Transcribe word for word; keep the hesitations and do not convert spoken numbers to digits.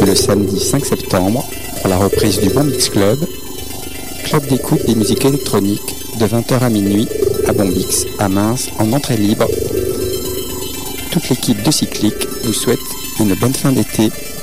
que le samedi cinq septembre pour la reprise du Bombix Club, club d'écoute des musiques électroniques de vingt heures à minuit à Bombix, à Mins, en entrée libre. Toute l'équipe de Cyclic vous souhaite une bonne fin d'été